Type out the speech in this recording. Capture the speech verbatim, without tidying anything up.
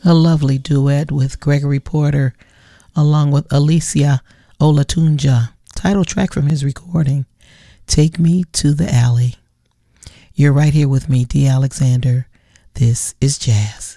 A lovely duet with Gregory Porter along with Alicia Olatunja. Title track from his recording, Take Me to the Alley. You're right here with me, D. Alexander. This is Jazz.